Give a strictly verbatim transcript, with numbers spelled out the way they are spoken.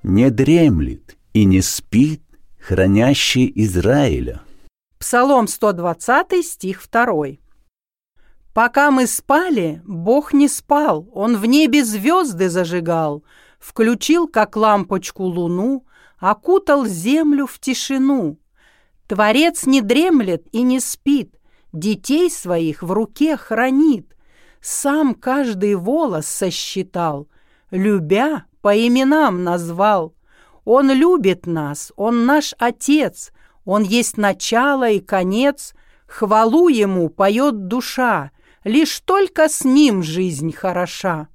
не дремлет и не спит, хранящий Израиля. Псалом сто двадцатый, стих второй. Пока мы спали, Бог не спал, Он в небе звезды зажигал, включил, как лампочку, луну, окутал землю в тишину. Творец не дремлет и не спит, детей своих в руке хранит, сам каждый волос сосчитал, любя, по именам назвал. Он любит нас, Он наш Отец, Он есть начало и конец, хвалу Ему поет душа, лишь только с Ним жизнь хороша.